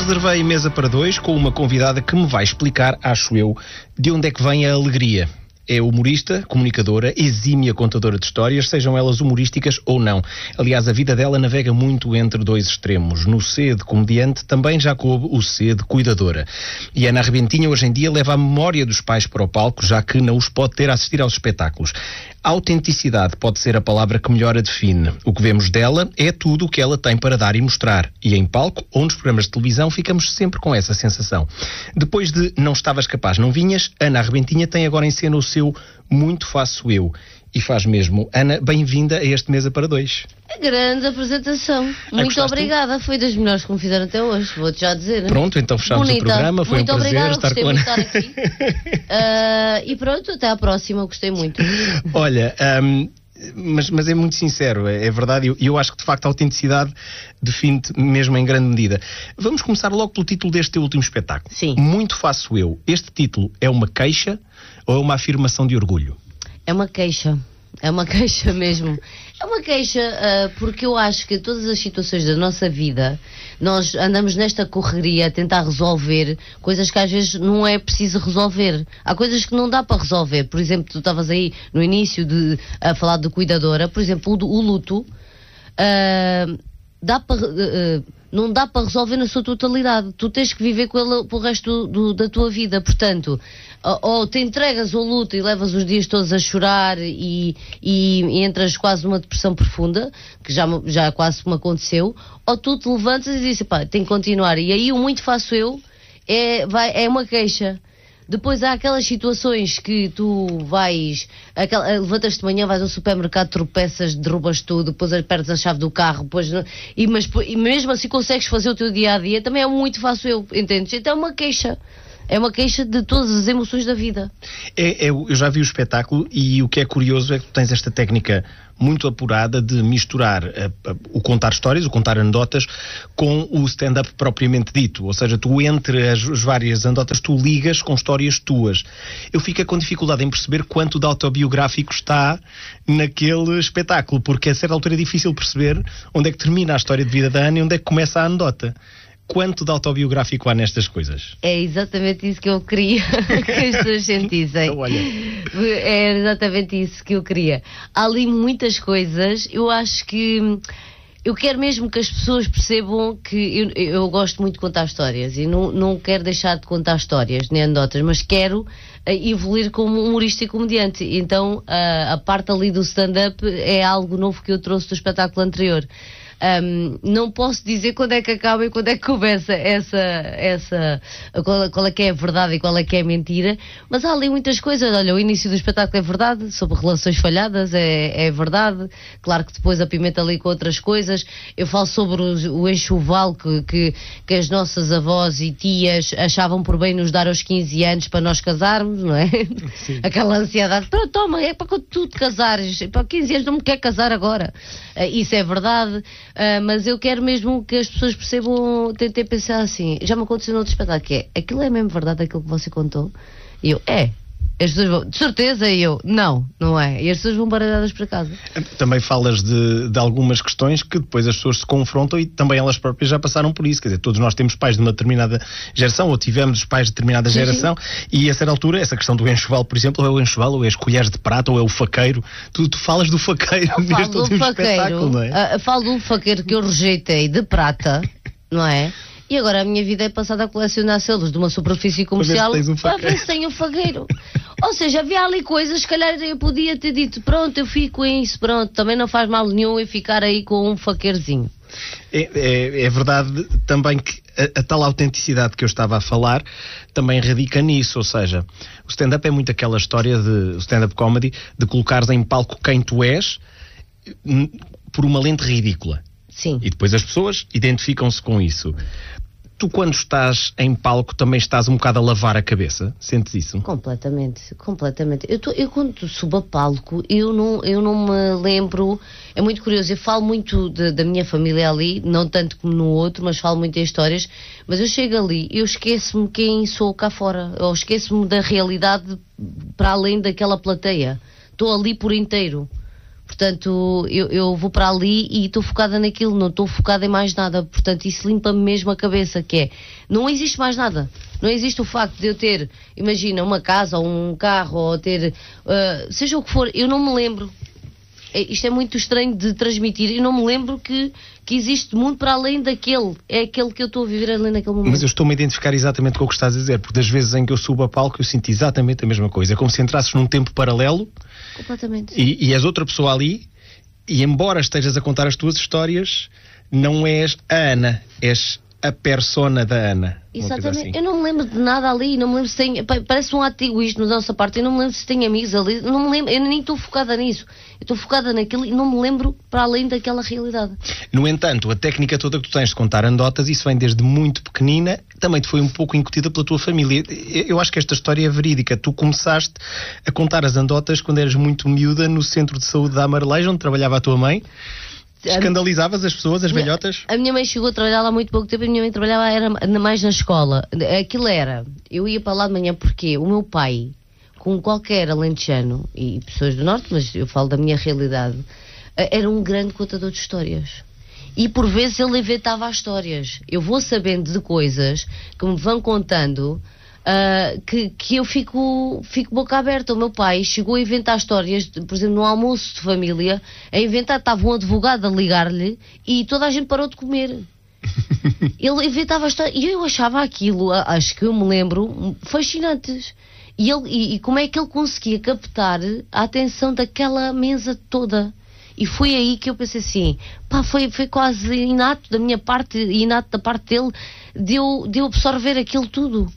reservei mesa para dois com uma convidada que me vai explicar, acho eu, de onde é que vem a alegria. É humorista, comunicadora, exímia contadora de histórias, sejam elas humorísticas ou não. Aliás, a vida dela navega muito entre dois extremos. No C de comediante também já coube o C de cuidadora. E Ana Arrebentinha hoje em dia leva a memória dos pais para o palco, já que não os pode ter a assistir aos espetáculos. A autenticidade pode ser a palavra que melhor a define. O que vemos dela é tudo o que ela tem para dar e mostrar. E em palco ou nos programas de televisão ficamos sempre com essa sensação. Depois de Não Estavas Capaz, Não Vinhas, Ana Arrebentinha tem agora em cena o seu Muito Faço Eu. E faz mesmo. Ana, bem-vinda a este Mesa para Dois. Grande apresentação. Muito obrigada. Foi das melhores que me fizeram até hoje, vou-te já dizer. Pronto, então fechamos o programa. Foi muito um prazer obrigada, estar com a Ana. Muito obrigada, gostei muito de estar aqui. E pronto, até à próxima, gostei muito. Olha, mas é muito sincero, é verdade, e eu acho que de facto a autenticidade define-te mesmo em grande medida. Vamos começar logo pelo título deste teu último espetáculo. Sim. Muito Faço Eu. Este título é uma queixa ou é uma afirmação de orgulho? É uma queixa mesmo. É uma queixa porque eu acho que todas as situações da nossa vida nós andamos nesta correria a tentar resolver coisas que às vezes não é preciso resolver. Há coisas que não dá para resolver. Por exemplo, tu estavas aí no início a falar de cuidadora. Por exemplo, o luto não dá para resolver na sua totalidade. Tu tens que viver com ele para o resto da tua vida. Portanto, ou te entregas ao luto e levas os dias todos a chorar e entras quase numa depressão profunda, que já quase me aconteceu, ou tu te levantas e dizes, pá, tenho que continuar. E aí o Muito Faço Eu é uma queixa. Depois há aquelas situações que tu levantas-te de manhã, vais ao supermercado, tropeças, derrubas tudo, depois perdes a chave do carro, e mesmo assim consegues fazer o teu dia-a-dia, também é um Muito Faço Eu, entendes? Então é uma queixa. É uma queixa de todas as emoções da vida. Eu já vi o espetáculo e o que é curioso é que tu tens esta técnica muito apurada de misturar o contar histórias, o contar anedotas, com o stand-up propriamente dito. Ou seja, tu entre as várias anedotas, tu ligas com histórias tuas. Eu fico com dificuldade em perceber quanto de autobiográfico está naquele espetáculo, porque a certa altura é difícil perceber onde é que termina a história de vida da Ana e onde é que começa a anedota. Quanto de autobiográfico há nestas coisas? É exatamente isso que eu queria que as pessoas sentissem. Então, olha. É exatamente isso que eu queria. Há ali muitas coisas, eu acho que eu quero mesmo que as pessoas percebam que eu gosto muito de contar histórias e não quero deixar de contar histórias, nem anedotas, mas quero evoluir como humorista e comediante. Então a parte ali do stand-up é algo novo que eu trouxe do espetáculo anterior. Não posso dizer quando é que acaba e quando é que começa qual é que é a verdade e qual é que é a mentira, mas há ali muitas coisas. Olha, o início do espetáculo é verdade, sobre relações falhadas é verdade, claro que depois apimenta ali com outras coisas. Eu falo sobre o enxoval que as nossas avós e tias achavam por bem nos dar aos 15 anos para nós casarmos, não é? Sim. Aquela ansiedade, toma, é para quando tu te casares, para 15 anos não me quer casar agora. Isso é verdade. Mas eu quero mesmo que as pessoas percebam, tentem pensar assim, já me aconteceu noutro espetáculo, que aquilo é mesmo verdade aquilo que você contou? E eu, as pessoas vão, de certeza, e eu, não é, e as pessoas vão baralhadas para casa. Também falas de algumas questões que depois as pessoas se confrontam e também elas próprias já passaram por isso, quer dizer, todos nós temos pais de uma determinada geração, ou tivemos os pais de determinada geração, e a certa altura, essa questão do enxoval, por exemplo, é o enxoval, ou é as colheres de prata, ou é o faqueiro, tu falas do faqueiro neste último espetáculo, não é? Falo do faqueiro que eu rejeitei de prata, não é? E agora a minha vida é passada a colecionar selos de uma superfície comercial para ver se tenho um faqueiro. Ou seja, havia ali coisas, se calhar eu podia ter dito, pronto, eu fico com isso, pronto, também não faz mal nenhum eu ficar aí com um faqueirozinho. É verdade também que a tal autenticidade que eu estava a falar também radica nisso, ou seja, o stand-up é muito aquela história o stand-up comedy, de colocares em palco quem tu és por uma lente ridícula. Sim. E depois as pessoas identificam-se com isso. Tu, quando estás em palco, também estás um bocado a lavar a cabeça? Sentes isso? Completamente. Eu quando subo a palco, eu não me lembro. É muito curioso, eu falo muito da minha família ali, não tanto como no outro, mas falo muito em histórias. Mas eu chego ali, eu esqueço-me quem sou cá fora. Eu esqueço-me da realidade para além daquela plateia. Estou ali por inteiro. Portanto, eu vou para ali e estou focada naquilo, não estou focada em mais nada. Portanto, isso limpa-me mesmo a cabeça, que é, não existe mais nada. Não existe o facto de eu ter, imagina, uma casa ou um carro, ou ter, seja o que for, eu não me lembro. Isto é muito estranho de transmitir. Eu não me lembro que existe mundo para além daquele. É aquele que eu estou a viver ali naquele momento. Mas eu estou-me a identificar exatamente com o que estás a dizer, porque das vezes em que eu subo a palco eu sinto exatamente a mesma coisa. É como se entrasses num tempo paralelo. Completamente. E és outra pessoa ali, e embora estejas a contar as tuas histórias, não és a Ana, és a persona da Ana. Exatamente. Assim. Eu não me lembro de nada ali, não me lembro se tem. Parece um ato egoísta da nossa parte. Eu não me lembro se tem amigos ali, não me lembro, eu nem estou focada nisso. Eu estou focada naquilo e não me lembro para além daquela realidade. No entanto, a técnica toda que tu tens de contar anedotas, isso vem desde muito pequenina, também te foi um pouco incutida pela tua família. Eu acho que esta história é verídica. Tu começaste a contar as anedotas quando eras muito miúda no centro de saúde da Amareleja, onde trabalhava a tua mãe. Escandalizavas as pessoas, as velhotas? A minha mãe chegou a trabalhar lá há muito pouco tempo. A minha mãe trabalhava era mais na escola. Aquilo era, eu ia para lá de manhã porque o meu pai, com qualquer alentejano e pessoas do norte, mas eu falo da minha realidade, era um grande contador de histórias. E por vezes ele inventava as histórias. Eu vou sabendo de coisas que me vão contando, que eu fico boca aberta. O meu pai chegou a inventar histórias, por exemplo, no almoço de família, estava um advogado a ligar-lhe e toda a gente parou de comer. Ele inventava histórias e eu achava aquilo, acho que eu me lembro, fascinantes. E como é que ele conseguia captar a atenção daquela mesa toda? E foi aí que eu pensei assim, foi quase inato da minha parte, inato da parte dele, de eu absorver aquilo tudo.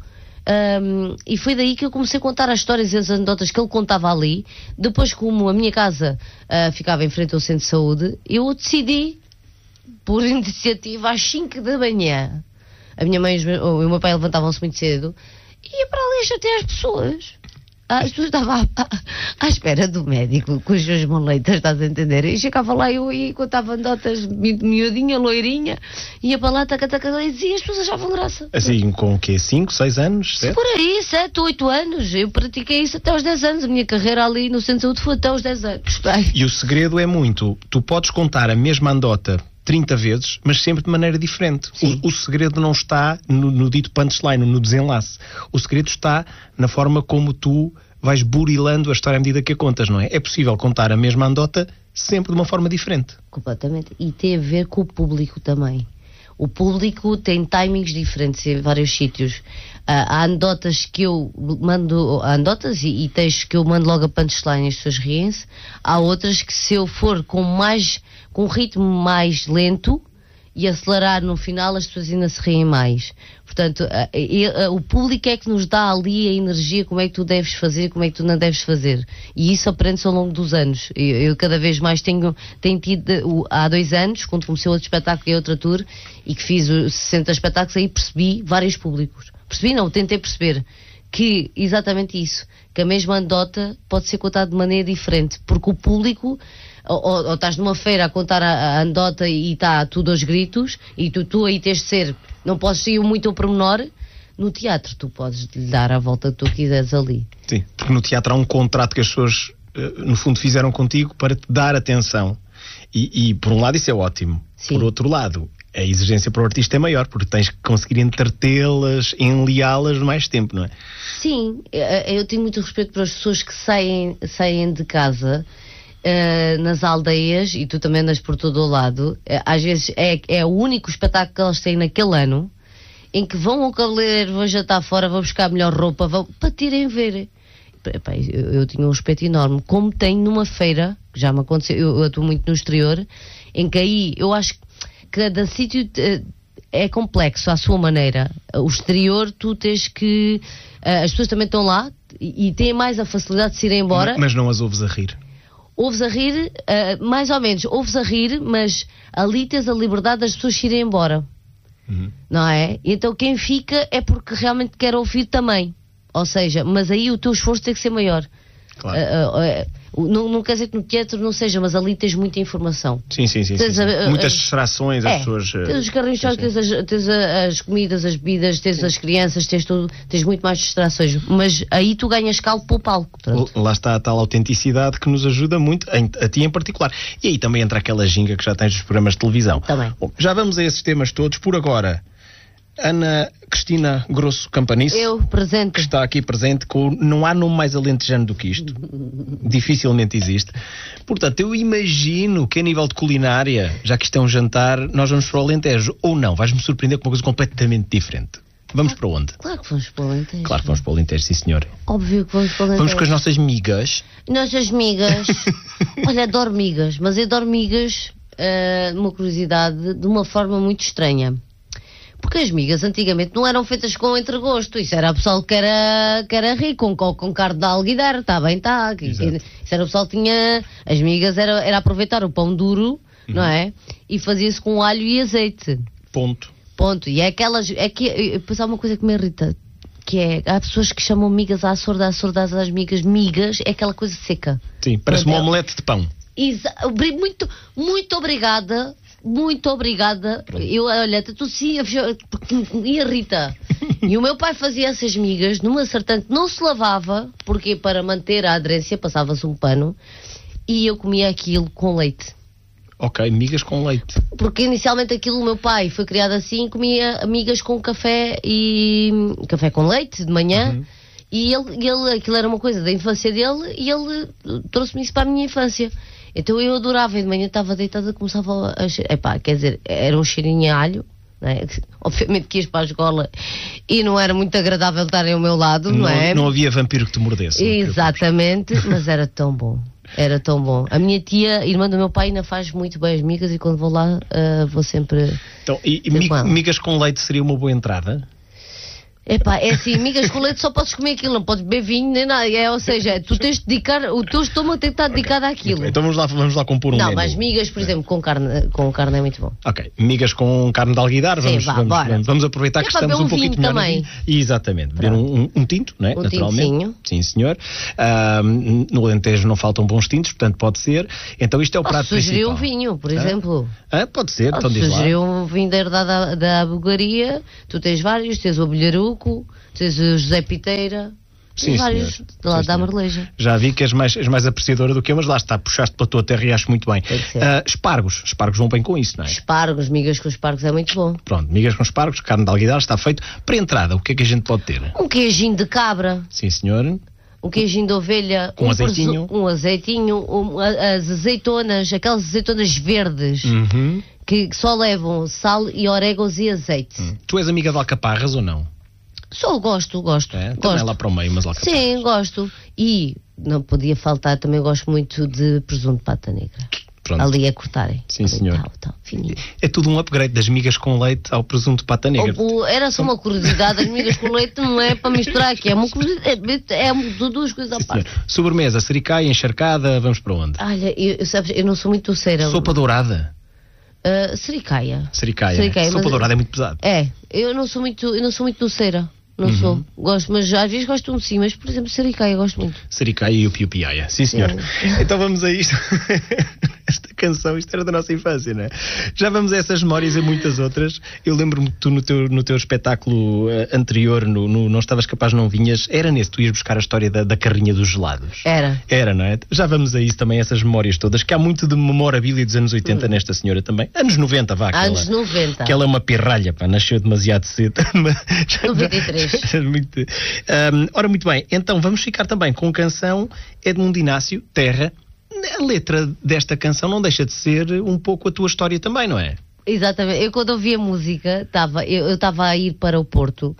E foi daí que eu comecei a contar as histórias e as anedotas que ele contava ali. Depois, como a minha casa ficava em frente ao centro de saúde, eu decidi, por iniciativa, às 5 da manhã, a minha mãe e o meu pai levantavam-se muito cedo e ia para ali chatear as pessoas. As pessoas estavam à espera do médico com as suas moletas, estás a entender? E chegava lá, eu ia, contava anedotas, miudinha, loirinha, ia para lá, taca, e dizia, as pessoas achavam graça. Assim, com o quê? 5, 6 anos? 7? Por aí, 7, 8 anos. Eu pratiquei isso até aos 10 anos. A minha carreira ali no centro de saúde foi até aos 10 anos. E o segredo é muito, tu podes contar a mesma anedota 30 vezes, mas sempre de maneira diferente. O segredo não está no dito punchline, no desenlace. O segredo está na forma como tu vais burilando a história à medida que a contas, não é? É possível contar a mesma anedota sempre de uma forma diferente. Completamente. E tem a ver com o público também. O público tem timings diferentes em vários sítios. Há anedotas que eu mando, anedotas e textos que eu mando logo a punchline e as pessoas riem-se. Há outras que, se eu for com um ritmo mais lento e acelerar no final, as pessoas ainda se riem mais. Portanto, o público é que nos dá ali a energia, como é que tu deves fazer, como é que tu não deves fazer. E isso aprende-se ao longo dos anos. Eu cada vez mais tenho tido, há 2 anos, quando comecei outro espetáculo e outra tour, e que fiz os 60 espetáculos, aí percebi vários públicos. Tentei perceber que, exatamente isso, que a mesma anedota pode ser contada de maneira diferente, porque o público, ou estás numa feira a contar a anedota e está tudo aos gritos, e tu aí tens de ser, não podes ir muito ao pormenor. No teatro tu podes lhe dar a volta que tu quiseres ali. Sim, porque no teatro há um contrato que as pessoas no fundo fizeram contigo para te dar atenção, e por um lado isso é ótimo. Sim. Por outro lado, a exigência para o artista é maior, porque tens que conseguir entretê-las, enliá-las mais tempo, não é? Sim, eu tenho muito respeito para as pessoas que saem de casa nas aldeias, e tu também andas por todo o lado. Às vezes é o único espetáculo que elas têm naquele ano, em que vão ao cabeleireiro, vão jantar fora, vão buscar a melhor roupa, para te irem ver. Eu tinha um respeito enorme, como tenho numa feira, que já me aconteceu, eu atuo muito no exterior, em que aí eu acho que cada sítio é complexo à sua maneira. O exterior, tu tens que... as pessoas também estão lá e têm mais a facilidade de se irem embora. Mas não as ouves a rir? Ouves a rir, mais ou menos, ouves a rir, mas ali tens a liberdade das pessoas se irem embora. Não é? Então quem fica é porque realmente quer ouvir também. Ou seja, mas aí o teu esforço tem que ser maior. Claro. Não quer dizer que no teatro não seja, mas ali tens muita informação. Sim. Muitas distrações, as pessoas... Tens os carrinhos de choque, tens as comidas, as bebidas, tens as crianças, tens tudo, tens muito mais distrações. Mas aí tu ganhas calo para o palco. Lá está a tal autenticidade que nos ajuda muito, a ti em particular. E aí também entra aquela ginga que já tens dos programas de televisão. Também. Bom, já vamos a esses temas todos. Por agora, Ana Cristina Grosso Campanice, eu presente, que está aqui presente, não há nome mais alentejano do que isto. Dificilmente existe. Portanto, eu imagino que a nível de culinária, já que isto é um jantar, nós vamos para o Alentejo. Ou não, vais-me surpreender com uma coisa completamente diferente. Vamos para onde? Claro que vamos para o Alentejo. Claro que vamos para o Alentejo, sim senhor. Óbvio que vamos para o Alentejo. Vamos com as nossas migas. Nossas migas. Olha, adoro migas, mas eu adoro migas, uma curiosidade, de uma forma muito estranha. Porque as migas antigamente não eram feitas com entregosto. Isso era o pessoal que era rico, com carne de alguidar, está bem, está. Isso era o pessoal que tinha... As migas era aproveitar o pão duro, não é? E fazia-se com alho e azeite. Ponto. E é aquelas... Depois há uma coisa que me irrita, que é... Há pessoas que chamam migas à sorda às migas. Migas é aquela coisa seca. Sim, parece uma omelete de pão. Muito, muito obrigada. Muito obrigada. Eu, olha, tu sim, porque me irrita. E o meu pai fazia essas migas numa sartã que não se lavava, porque para manter a aderência passava-se um pano, e eu comia aquilo com leite. Ok, migas com leite. Porque inicialmente aquilo, o meu pai foi criado assim, comia migas com café café com leite de manhã. E aquilo era uma coisa da infância dele, e ele trouxe-me isso para a minha infância. Então eu adorava, e de manhã estava deitada, começava quer dizer, era um cheirinho a alho, não é? Obviamente que ias para a escola e não era muito agradável estarem ao meu lado, não é? Não havia vampiro que te mordesse. Exatamente, mas era tão bom. Era tão bom. A minha tia, irmã do meu pai, ainda faz muito bem as migas, e quando vou lá, vou sempre... Então, migas com leite seria uma boa entrada? É assim, migas com leite só podes comer aquilo, não podes beber vinho nem nada. Ou seja, tu tens de dedicar, o teu estômago tem que estar dedicado àquilo. Então vamos lá compor um menu. Não, mas migas, por exemplo, com carne é muito bom. Ok, migas com carne de alguidar, vamos aproveitar que estamos um pouquinho melhor também. Exatamente, beber um tinto, não é? Naturalmente. Tintinho. Sim, senhor. No Alentejo não faltam bons tintos, portanto pode ser. Então isto é o prato principal. Sugerir um vinho, por exemplo. Pode ser, então diz lá. Sugerir um vinho da Bulgaria, tu tens vários, tens o Bilharuco, tens o José Piteira, sim, vários lá da Marleja. Já vi que és mais apreciadora do que eu, mas lá está, puxaste pela tua terra e acho muito bem. Espargos vão bem com isso, não é? Migas com espargos é muito bom. Pronto, migas com espargos, carne de alguidar, está feito. Para entrada, o que é que a gente pode ter? Um queijinho de cabra. Sim, senhor. Um queijinho de ovelha, com azeitinho, as azeitonas, aquelas azeitonas verdes, que só levam sal e orégãos e azeite. Tu és amiga de alcaparras ou não? Só gosto. Também lá para o meio, mas alcaparras. Sim, gosto. E não podia faltar, também gosto muito de presunto de pata negra. Pronto. Ali a cortarem. Sim, senhor. Fininho. É tudo um upgrade das migas com leite ao presunto de pata negra. Era só uma curiosidade, as migas com leite não é para misturar aqui, é uma curiosidade, duas coisas à parte. Sobremesa, sericaia, encharcada, vamos para onde? Olha, eu não sou muito doceira. Sopa dourada? Sericaia. Sopa dourada é muito pesado. Eu não sou muito doceira. Não sou. Gosto, mas às vezes gosto de um sim, mas por exemplo, sericaia gosto muito. Sericaia e o piu-piaia. Sim, senhor. Então vamos a isto. Esta canção, isto era da nossa infância, não é? Já vamos a essas memórias e muitas outras. Eu lembro-me que tu no teu espetáculo anterior, Não Estavas Capaz Não Vinhas, era nesse, tu ias buscar a história da carrinha dos gelados. Era, não é? Já vamos a isso também, essas memórias todas, que há muito de memorabilia dos anos 80 nesta senhora também. Anos 90, vá. Anos 90. Que ela é uma pirralha, pá, nasceu demasiado cedo. 93. Ora, muito bem, então vamos ficar também com a canção Edmundo Inácio, Terra. A letra desta canção não deixa de ser um pouco a tua história também, não é? Exatamente. Eu quando ouvi a música, eu estava a ir para o Porto,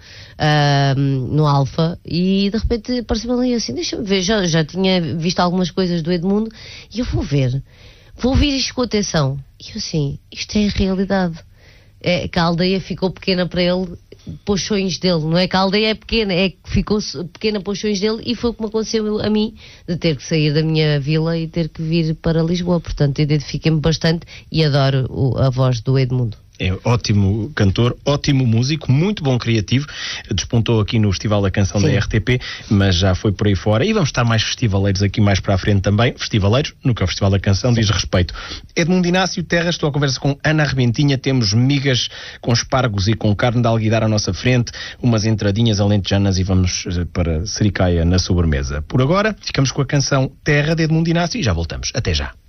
no Alfa, e de repente apareceu-me ali assim, deixa-me ver, já tinha visto algumas coisas do Edmundo, e eu vou ouvir isto com atenção. E eu assim, isto é a realidade. É que a aldeia ficou pequena para ele, para os sonhos dele, não é que a aldeia é pequena, é que ficou pequena para os sonhos dele, e foi o que me aconteceu a mim, de ter que sair da minha vila e ter que vir para Lisboa. Portanto, identifiquei-me bastante e adoro a voz do Edmundo. É ótimo cantor, ótimo músico, muito bom criativo. Despontou aqui no Festival da Canção da RTP, mas já foi por aí fora. E vamos estar mais festivaleiros aqui mais para a frente também. Festivaleiros, no que é o Festival da Canção diz respeito. Edmundo Inácio Terras, estou à conversa com Ana Rebentinha. Temos migas com espargos e com carne de alguidar à nossa frente, umas entradinhas alentejanas e vamos para Sericaia na sobremesa. Por agora, ficamos com a canção Terra de Edmundo Inácio e já voltamos. Até já.